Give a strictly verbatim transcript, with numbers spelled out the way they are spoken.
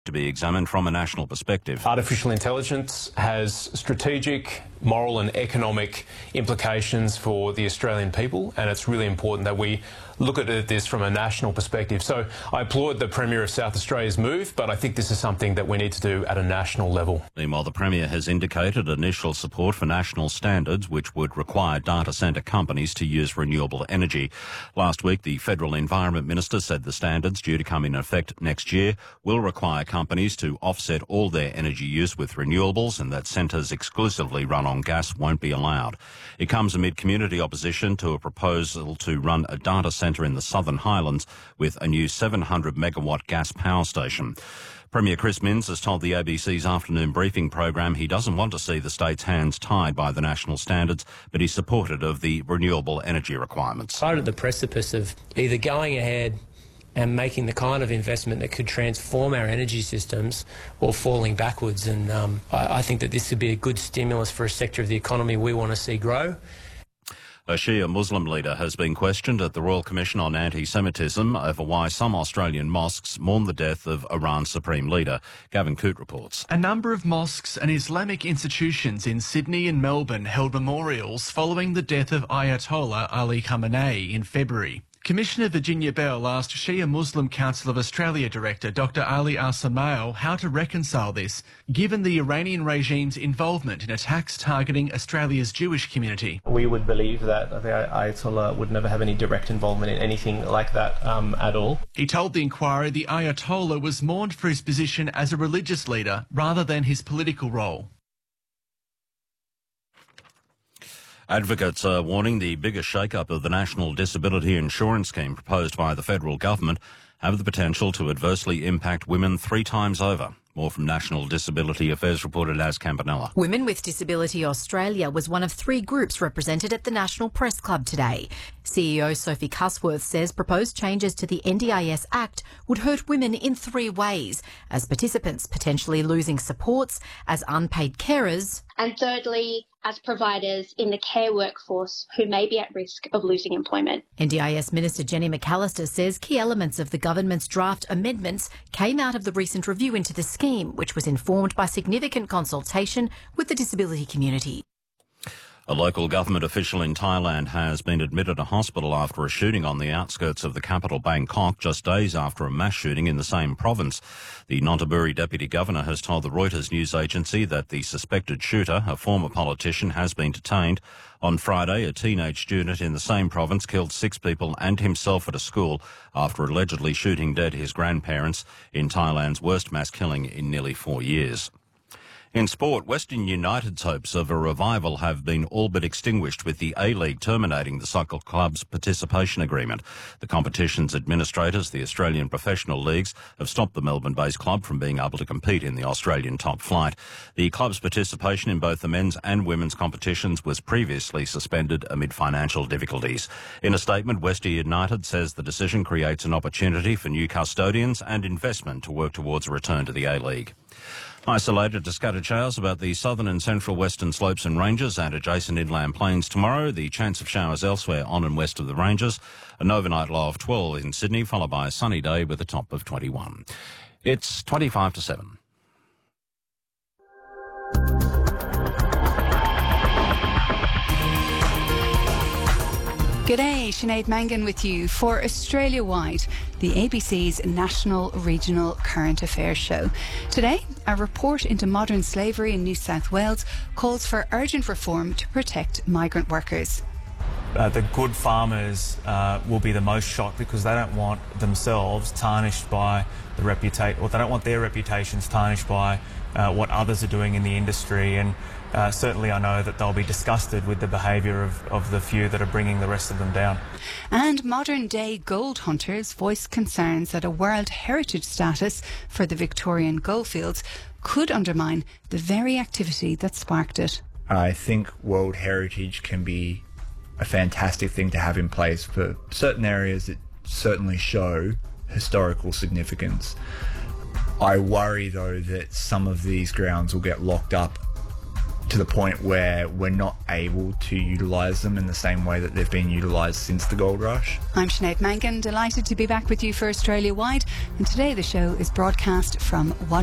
to be examined from a national perspective. Artificial intelligence has strategic, moral and economic implications for the Australian people, and it's really important that we look at this from a national perspective. So I applaud the Premier of South Australia's move, but I think this is something that we need to do at a national level. Meanwhile, the Premier has indicated initial support for national standards which would require data centre companies to use renewable energy. Last week, the Federal Environment Minister said the standards, due to come in effect next year, will require companies to offset all their energy use with renewables, and that centres exclusively run on gas won't be allowed. It comes amid community opposition to a proposal to run a data centre in the Southern Highlands with a new seven hundred megawatt gas power station. Premier Chris Minns has told the A B C's afternoon briefing program he doesn't want to see the state's hands tied by the national standards, but he's supportive of the renewable energy requirements. Right at the precipice of either going ahead and making the kind of investment that could transform our energy systems, or falling backwards. And um, I, I think that this would be a good stimulus for a sector of the economy we want to see grow. A Shia Muslim leader has been questioned at the Royal Commission on Anti-Semitism over why some Australian mosques mourn the death of Iran's Supreme Leader. Gavin Coote reports. A number of mosques and Islamic institutions in Sydney and Melbourne held memorials following the death of Ayatollah Ali Khamenei in February. Commissioner Virginia Bell asked Shia Muslim Council of Australia Director Doctor Ali Al-Samail how to reconcile this, given the Iranian regime's involvement in attacks targeting Australia's Jewish community. We would believe that the Ayatollah would never have any direct involvement in anything like that um, at all. He told the inquiry the Ayatollah was mourned for his position as a religious leader rather than his political role. Advocates are warning the biggest shake-up of the National Disability Insurance Scheme proposed by the federal government have the potential to adversely impact women three times over. More from National Disability Affairs reporter Az Campanella. Women with Disability Australia was one of three groups represented at the National Press Club today. C E O Sophie Cusworth says proposed changes to the N D I S Act would hurt women in three ways, as participants potentially losing supports, as unpaid carers, and thirdly, as providers in the care workforce who may be at risk of losing employment. N D I S Minister Jenny McAllister says key elements of the government's draft amendments came out of the recent review into the scheme, which was informed by significant consultation with the disability community. A local government official in Thailand has been admitted to hospital after a shooting on the outskirts of the capital Bangkok, just days after a mass shooting in the same province. The Nonthaburi Deputy Governor has told the Reuters news agency that the suspected shooter, a former politician, has been detained. On Friday, a teenage student in the same province killed six people and himself at a school after allegedly shooting dead his grandparents in Thailand's worst mass killing in nearly four years. In sport, Western United's hopes of a revival have been all but extinguished with the A-League terminating the soccer club's participation agreement. The competition's administrators, the Australian professional leagues, have stopped the Melbourne-based club from being able to compete in the Australian top flight. The club's participation in both the men's and women's competitions was previously suspended amid financial difficulties. In a statement, Western United says the decision creates an opportunity for new custodians and investment to work towards a return to the A-League. Isolated to scattered showers about the southern and central western slopes and ranges and adjacent inland plains tomorrow. The chance of showers elsewhere on and west of the ranges. An overnight low of twelve in Sydney, followed by a sunny day with a top of twenty-one. It's twenty-five to seven. G'day, Sinead Mangan with you for Australia-Wide, the A B C's national regional current affairs show. Today, a report into modern slavery in New South Wales calls for urgent reform to protect migrant workers. Uh, the good farmers uh, will be the most shocked because they don't want themselves tarnished by the reputation, or they don't want their reputations tarnished by uh, what others are doing in the industry. And Uh, certainly I know that they'll be disgusted with the behaviour of, of the few that are bringing the rest of them down. And modern-day gold hunters voice concerns that a World Heritage status for the Victorian goldfields could undermine the very activity that sparked it. I think World Heritage can be a fantastic thing to have in place for certain areas that certainly show historical significance. I worry, though, that some of these grounds will get locked up to the point where we're not able to utilise them in the same way that they've been utilised since the gold rush. I'm Sinead Mangan, delighted to be back with you for Australia Wide, and today the show is broadcast from